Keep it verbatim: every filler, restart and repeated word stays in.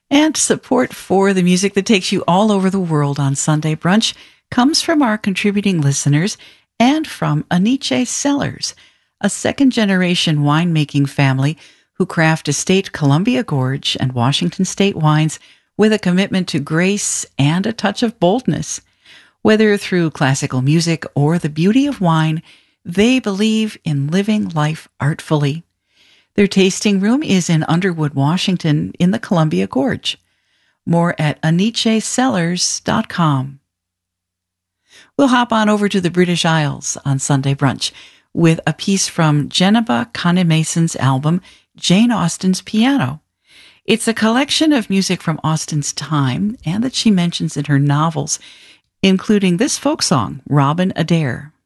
And support for the music that takes you all over the world on Sunday Brunch comes from our contributing listeners and from Aniche Cellars, a second-generation winemaking family who craft estate Columbia Gorge and Washington State wines with a commitment to grace and a touch of boldness. Whether through classical music or the beauty of wine, they believe in living life artfully. Their tasting room is in Underwood, Washington, in the Columbia Gorge. More at aniche cellars dot com. We'll hop on over to the British Isles on Sunday Brunch with a piece from Geneba Connie-Mason's album, Jane Austen's Piano. It's a collection of music from Austen's time and that she mentions in her novels, including this folk song, Robin Adair.